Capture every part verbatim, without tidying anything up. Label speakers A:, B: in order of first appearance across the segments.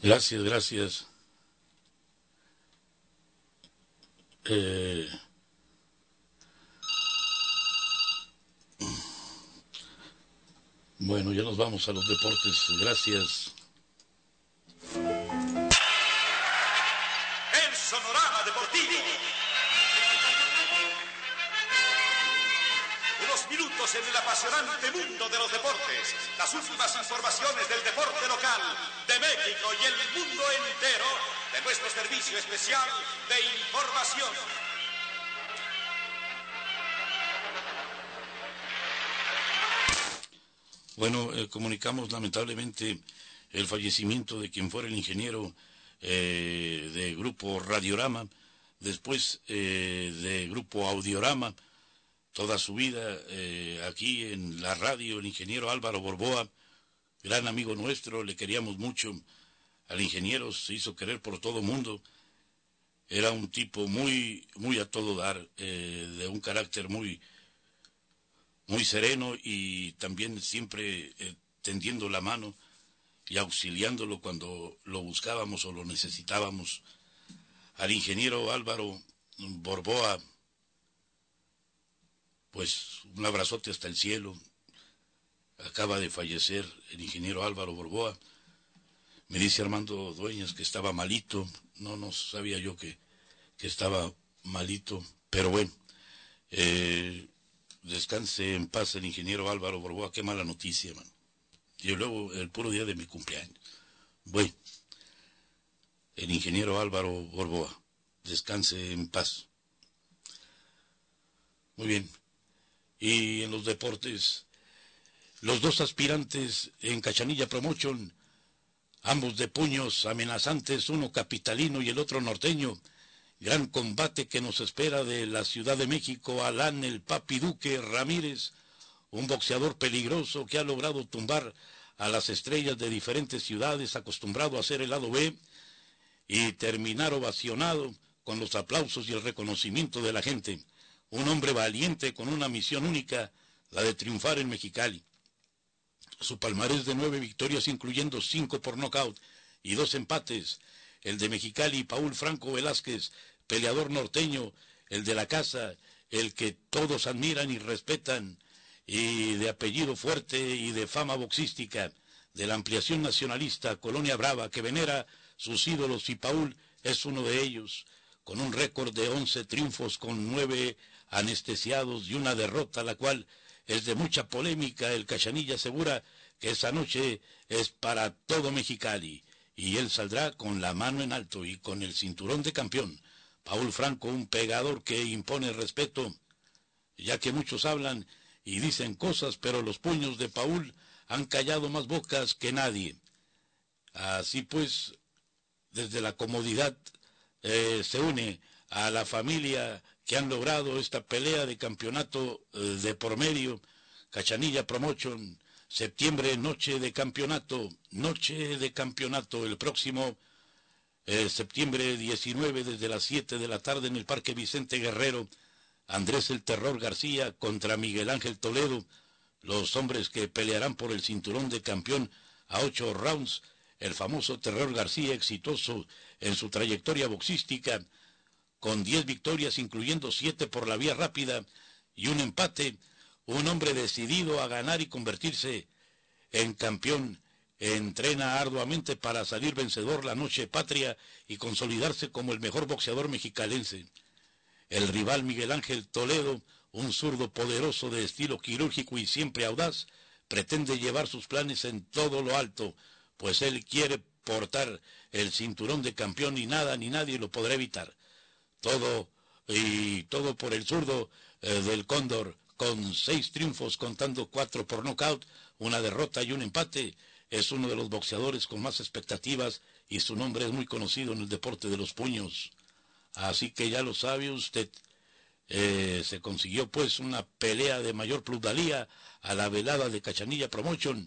A: Gracias, gracias. Eh, bueno, ya nos vamos a los deportes. Gracias.
B: El Sonorama Deportivo. Unos minutos en el apasionante mundo de los deportes. Las últimas informaciones del deporte local, de México y el mundo entero, de nuestro servicio especial de información.
A: Bueno, eh, comunicamos lamentablemente el fallecimiento de quien fuera el ingeniero eh, de Grupo Radiorama, después eh, de Grupo Audiorama, toda su vida eh, aquí en la radio, el ingeniero Álvaro Borboa, gran amigo nuestro, le queríamos mucho. Al ingeniero se hizo querer por todo mundo. Era un tipo muy, muy a todo dar, eh, de un carácter muy, muy sereno y también siempre eh, tendiendo la mano y auxiliándolo cuando lo buscábamos o lo necesitábamos. Al ingeniero Álvaro Borboa, pues un abrazote hasta el cielo. Acaba de fallecer el ingeniero Álvaro Borboa. Me dice Armando Dueñas que estaba malito. No, no sabía yo que, que estaba malito. Pero bueno, eh, descanse en paz el ingeniero Álvaro Borboa. Qué mala noticia, man. Y luego el puro día de mi cumpleaños. Bueno, el ingeniero Álvaro Borboa, descanse en paz. Muy bien. Y en los deportes, los dos aspirantes en Cachanilla Promotion, ambos de puños amenazantes, uno capitalino y el otro norteño. Gran combate que nos espera de la Ciudad de México. Alán el Papi Duque Ramírez, un boxeador peligroso que ha logrado tumbar a las estrellas de diferentes ciudades, acostumbrado a hacer el lado B y terminar ovacionado con los aplausos y el reconocimiento de la gente. Un hombre valiente con una misión única, la de triunfar en Mexicali. Su palmarés de nueve victorias, incluyendo cinco por nocaut y dos empates. El de Mexicali, Paul Franco Velázquez, peleador norteño, el de la casa, el que todos admiran y respetan, y de apellido fuerte y de fama boxística, de la ampliación nacionalista, Colonia Brava, que venera sus ídolos, y Paul es uno de ellos, con un récord de once triunfos con nueve anestesiados y una derrota, la cual es de mucha polémica. El Cachanilla asegura que esa noche es para todo Mexicali, y él saldrá con la mano en alto y con el cinturón de campeón. Paul Franco, un pegador que impone respeto, ya que muchos hablan y dicen cosas, pero los puños de Paul han callado más bocas que nadie. Así pues, desde la comodidad eh, se une a la familia que han logrado esta pelea de campeonato eh, de por medio. Cachanilla Promotion, septiembre, noche de campeonato, noche de campeonato, el próximo eh, septiembre diecinueve, desde las siete de la tarde en el Parque Vicente Guerrero. Andrés el Terror García contra Miguel Ángel Toledo, los hombres que pelearán por el cinturón de campeón a ocho rounds. El famoso Terror García, exitoso en su trayectoria boxística, con diez victorias, incluyendo siete por la vía rápida y un empate. Un hombre decidido a ganar y convertirse en campeón. Entrena arduamente para salir vencedor la noche patria y consolidarse como el mejor boxeador mexicalense. El rival Miguel Ángel Toledo, un zurdo poderoso de estilo quirúrgico y siempre audaz, pretende llevar sus planes en todo lo alto, pues él quiere portar el cinturón de campeón y nada ni nadie lo podrá evitar. Todo y todo por el zurdo eh, del Cóndor, con seis triunfos contando cuatro por nocaut, una derrota y un empate. Es uno de los boxeadores con más expectativas y su nombre es muy conocido en el deporte de los puños. Así que ya lo sabe usted, eh, se consiguió pues una pelea de mayor plusvalía a la velada de Cachanilla Promotion,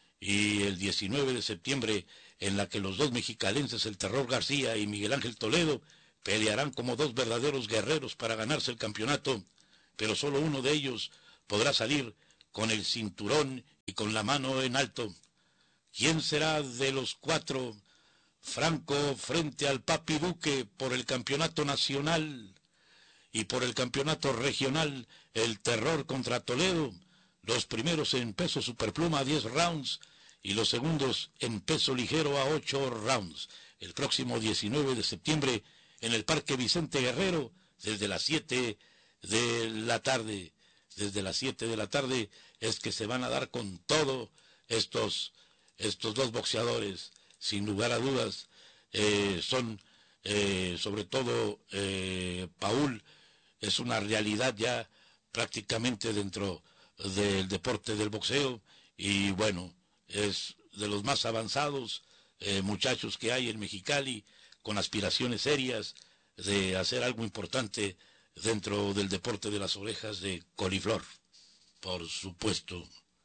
A: y el diecinueve de septiembre, en la que los dos mexicalenses, el Terror García y Miguel Ángel Toledo, pelearán como dos verdaderos guerreros para ganarse el campeonato, pero solo uno de ellos podrá salir con el cinturón y con la mano en alto. ¿Quién será de los cuatro Franco frente al Papi Duque por el campeonato nacional y por el campeonato regional, el Terror contra Toledo, los primeros en peso superpluma a diez rounds y los segundos en peso ligero a ocho rounds. El próximo diecinueve de septiembre en el Parque Vicente Guerrero, desde las siete de la tarde. Desde las siete de la tarde es que se van a dar con todo estos, estos dos boxeadores. Sin lugar a dudas, eh, son, eh, sobre todo, eh, Paul es una realidad ya prácticamente dentro del deporte del boxeo y bueno, es de los más avanzados eh, muchachos que hay en Mexicali, con aspiraciones serias de hacer algo importante dentro del deporte de las orejas de coliflor, por supuesto.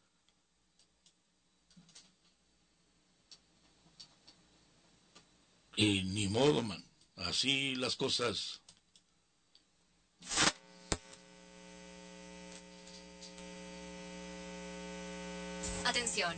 A: Y ni modo, man, así las cosas.
C: Atención.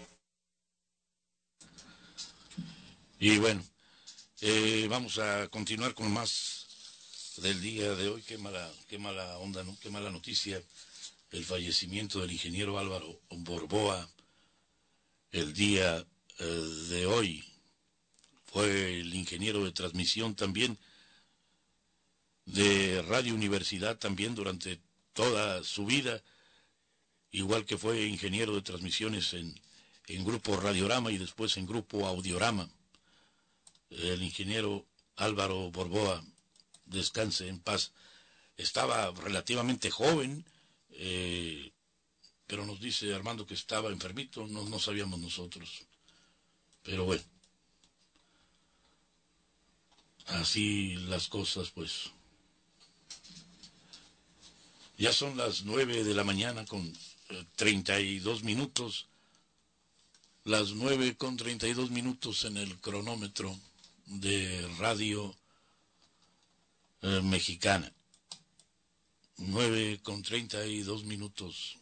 A: Y bueno, eh, vamos a continuar con más del día de hoy. Qué mala, qué mala onda, ¿no? Qué mala noticia. El fallecimiento del ingeniero Álvaro Borboa el día eh, de hoy. Fue el ingeniero de transmisión también de Radio Universidad también durante toda su vida, igual que fue ingeniero de transmisiones en, en Grupo Radiorama y después en Grupo Audiorama. El ingeniero Álvaro Borboa, descanse en paz. Estaba relativamente joven, eh, pero nos dice Armando que estaba enfermito, no, no sabíamos nosotros. Pero bueno, así las cosas, pues. Ya son las nueve de la mañana con eh, treinta y dos minutos, las nueve con treinta y dos minutos en el cronómetro de Radio eh, Mexicana. Nueve con treinta y dos minutos.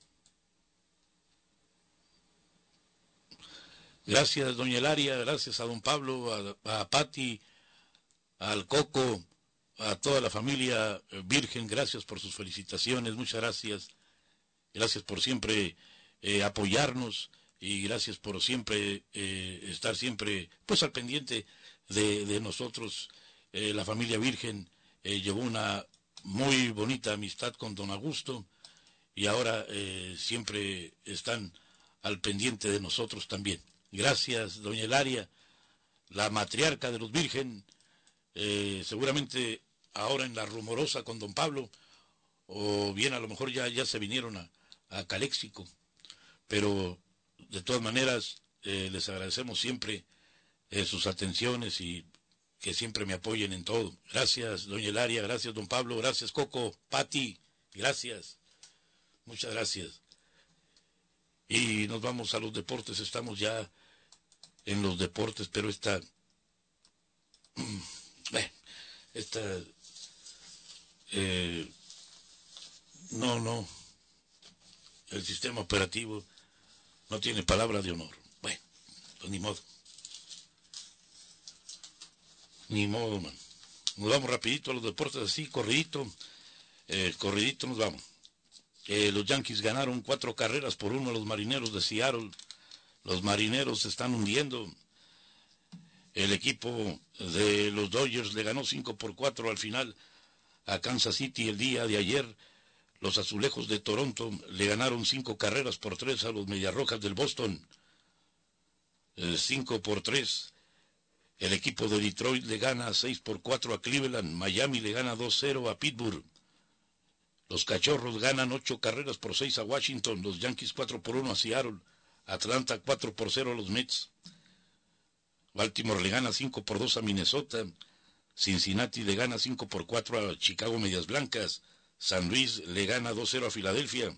A: Gracias, doña Elaria, gracias a don Pablo, a, a Pati, al Coco, a toda la familia Virgen, gracias por sus felicitaciones, muchas gracias. Gracias por siempre eh, apoyarnos y gracias por siempre eh, estar siempre pues al pendiente de, de nosotros. Eh, la familia Virgen eh, llevó una muy bonita amistad con don Augusto y ahora eh, siempre están al pendiente de nosotros también. Gracias, doña Elaria, la matriarca de los Virgen, eh, seguramente ahora en la Rumorosa con don Pablo, o bien a lo mejor ya, ya se vinieron a, a Caléxico, pero de todas maneras eh, les agradecemos siempre eh, sus atenciones y que siempre me apoyen en todo. Gracias, doña Elaria, gracias, don Pablo, gracias, Coco, Pati, gracias, muchas gracias. Y nos vamos a los deportes, estamos ya en los deportes, pero esta, eh, esta, eh, no, no, el sistema operativo no tiene palabra de honor. Bueno, pues ni modo. Ni modo, man. Nos vamos rapidito a los deportes así, corridito, eh, corridito nos vamos. Eh, los Yankees ganaron cuatro carreras por uno a los Marineros de Seattle. Los Marineros se están hundiendo. El equipo de los Dodgers le ganó cinco por cuatro al final a Kansas City el día de ayer. Los Azulejos de Toronto le ganaron cinco carreras por tres a los Mediarrojas del Boston. Eh, cinco por tres. El equipo de Detroit le gana seis por cuatro a Cleveland. Miami le gana dos cero a Pittsburgh. Los Cachorros ganan ocho carreras por seis a Washington. Los Yankees cuatro por uno a Seattle. Atlanta cuatro por cero a los Mets. Baltimore le gana cinco por dos a Minnesota. Cincinnati le gana cinco por cuatro a Chicago Medias Blancas. San Luis le gana dos cero a Filadelfia.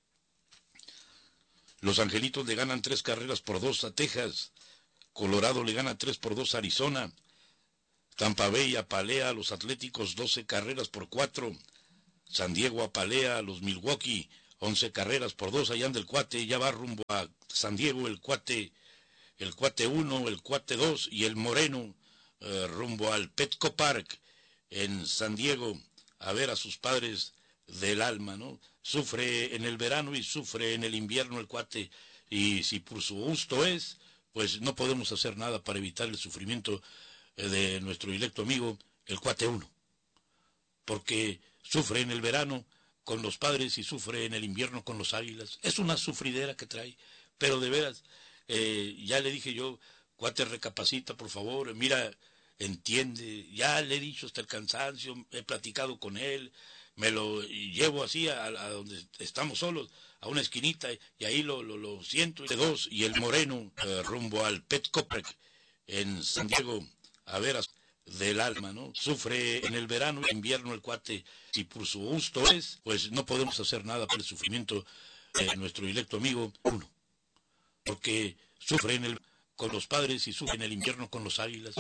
A: Los Angelitos le ganan tres carreras por dos a Texas. Colorado le gana tres por dos a Arizona. Tampa Bay apalea a los Atléticos doce carreras por cuatro. San Diego apalea a los Milwaukee once carreras por dos. Allá anda el cuate, ya va rumbo a San Diego el cuate el cuate uno, el cuate dos y el moreno eh, rumbo al Petco Park en San Diego a ver a sus padres del alma, ¿no? Sufre en el verano y sufre en el invierno el cuate, y si por su gusto es, pues no podemos hacer nada para evitar el sufrimiento eh, de nuestro directo amigo, el cuate uno, porque sufre en el verano con los padres y sufre en el invierno con los águilas. Es una sufridera que trae, pero de veras, eh, ya le dije yo, cuate, recapacita, por favor, mira, entiende, ya le he dicho hasta el cansancio, he platicado con él, me lo llevo así a, a donde estamos solos, a una esquinita, y ahí lo, lo, lo siento. Y dos, y el moreno eh, rumbo al Petco Park en San Diego a ver a del alma, ¿no? Sufre en el verano y invierno el cuate, si por su gusto es, pues no podemos hacer nada por el sufrimiento de nuestro directo amigo uno, porque sufre en el con los padres y sufre en el invierno con los águilas.